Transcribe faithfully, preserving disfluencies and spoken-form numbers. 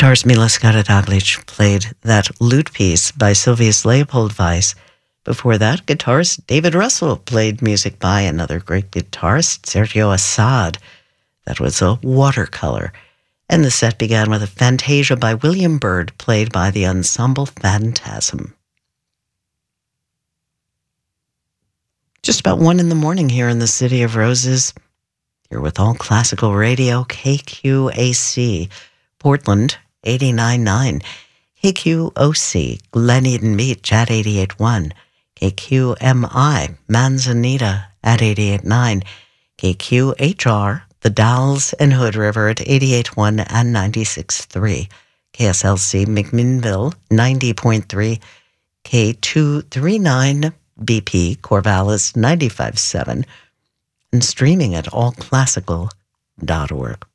Guitarist Mila Skadadaglic played that lute piece by Silvius Leopold Weiss. Before that, guitarist David Russell played music by another great guitarist, Sergio Assad. That was a watercolor. And the set began with a Fantasia by William Byrd, played by the Ensemble Phantasm. Just about one in the morning here in the City of Roses. You're with All Classical Radio, K Q A C, Portland, eighty-nine point nine, K Q O C, Glen Eden Beach at eighty-eight point one, K Q M I, Manzanita at eighty-eight point nine, K Q H R, The Dalles and Hood River at eighty-eight point one and ninety-six point three, K S L C McMinnville ninety point three, K two thirty-nine B P Corvallis ninety-five point seven, and streaming at all classical dot org.